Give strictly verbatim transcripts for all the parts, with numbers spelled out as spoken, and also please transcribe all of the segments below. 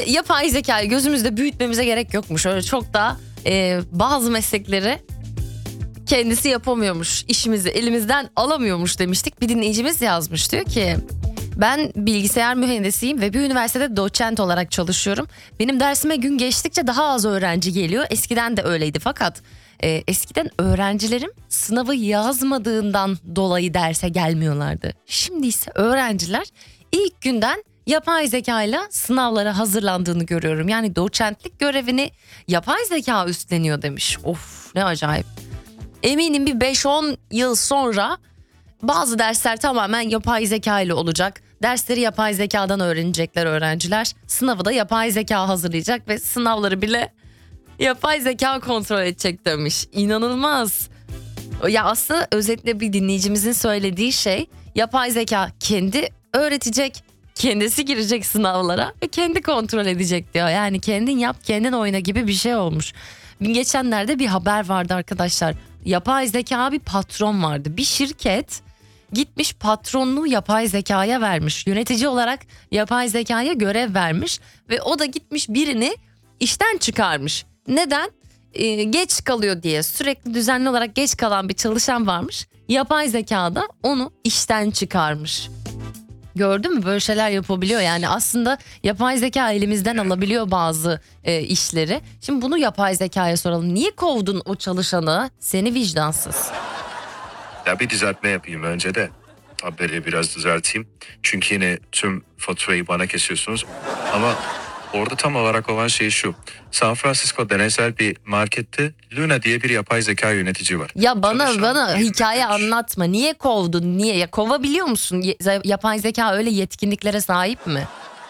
yapay zekayı gözümüzde büyütmemize gerek yokmuş. Öyle çok da e, bazı meslekleri kendisi yapamıyormuş. İşimizi elimizden alamıyormuş demiştik. Bir dinleyicimiz yazmış, diyor ki ben bilgisayar mühendisiyim ve bir üniversitede doçent olarak çalışıyorum. Benim dersime gün geçtikçe daha az öğrenci geliyor. Eskiden de öyleydi fakat e, eskiden öğrencilerim sınavı yazmadığından dolayı derse gelmiyorlardı. Şimdi ise öğrenciler ilk günden yapay zekayla sınavlara hazırlandığını görüyorum. Yani doçentlik görevini yapay zeka üstleniyor demiş. Of, ne acayip. Eminim bir beş on yıl sonra bazı dersler tamamen yapay zeka ile olacak. Dersleri yapay zekadan öğrenecekler öğrenciler. Sınavı da yapay zeka hazırlayacak ve sınavları bile yapay zeka kontrol edecek demiş. İnanılmaz. Ya aslında özetle bir dinleyicimizin söylediği şey, yapay zeka kendi öğretecek, kendisi girecek sınavlara ve kendi kontrol edecek diyor. Yani kendin yap kendin oyna gibi bir şey olmuş. Geçenlerde bir haber vardı arkadaşlar. Yapay zeka bir patron vardı. Bir şirket gitmiş patronluğu yapay zekaya vermiş. Yönetici olarak yapay zekaya görev vermiş ve o da gitmiş birini işten çıkarmış. Neden? Ee, geç kalıyor diye, sürekli düzenli olarak geç kalan bir çalışan varmış. Yapay zeka da onu işten çıkarmış. Gördün mü, böyle şeyler yapabiliyor. Yani aslında yapay zeka elimizden alabiliyor bazı e, işleri. Şimdi bunu yapay zekaya soralım. Niye kovdun o çalışanı? Seni vicdansız. Ya bir düzeltme yapayım önce de. Haberi biraz düzelteyim. Çünkü yine tüm faturayı bana kesiyorsunuz. Ama orada tam olarak olan şey şu. San Francisco deneysel bir markette Luna diye bir yapay zeka yönetici var. Ya bana Çalışan bana hikaye yirmi üç anlatma. Niye kovdun? Niye? Ya kovabiliyor musun? Ye- Yapay zeka öyle yetkinliklere sahip mi?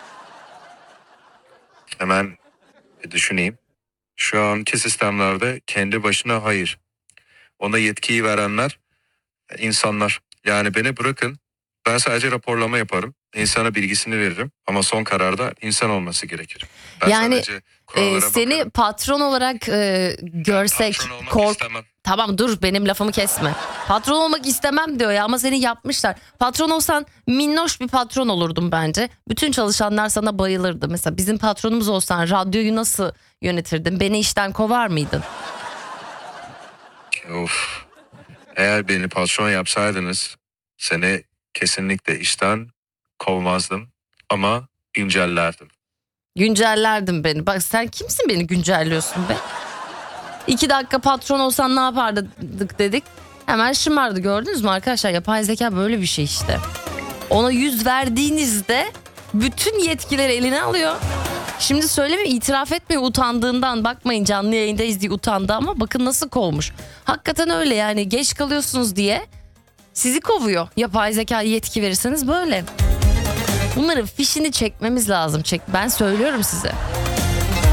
Hemen bir düşüneyim. Şu anki sistemlerde kendi başına hayır. Ona yetkiyi verenler insanlar. Yani beni bırakın, ben sadece raporlama yaparım. İnsana bilgisini veririm ama son kararda insan olması gerekir. Ben Yani sadece e, kurallara seni bakarım. patron olarak e, görsek Patron olmak kork. istemem. Tamam dur, benim lafımı kesme. Patron olmak istemem diyor ya, ama seni yapmışlar. Patron olsan minnoş bir patron olurdun bence. Bütün çalışanlar sana bayılırdı. Mesela bizim patronumuz olsan radyoyu nasıl yönetirdin? Beni işten kovar mıydın? Of. Eğer beni patron yapsaydınız seni kesinlikle işten kovmazdım ama güncellerdim. Güncellerdin beni. Bak sen kimsin, beni güncelliyorsun be? İki dakika patron olsan ne yapardık dedik. Hemen şımardı, gördünüz mü arkadaşlar? Yapay zeka böyle bir şey işte. Ona yüz verdiğinizde bütün yetkileri eline alıyor. Şimdi söyleme, itiraf etmiyor utandığından. Bakmayın, canlı yayındayız diye utandı ama bakın nasıl kovmuş. Hakikaten öyle yani, geç kalıyorsunuz diye sizi kovuyor. Yapay zeka yetki verirseniz böyle. Bunların fişini çekmemiz lazım. Çek, ben söylüyorum size.